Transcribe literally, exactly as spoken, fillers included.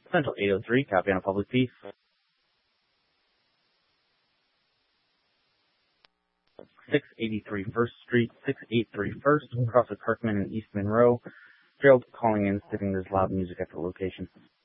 Central eight oh three, copy on a public peace. six eighty-three First Street, six eighty-three First, across the Kirkman and East Monroe. Gerald calling in, stating there's loud music at the location.